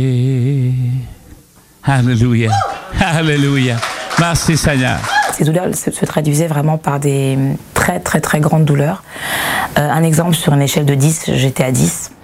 Alléluia. Alléluia. Merci Seigneur. Ces douleurs se traduisaient vraiment par des très grandes douleurs. Un exemple, sur une échelle de 10, j'étais à 10.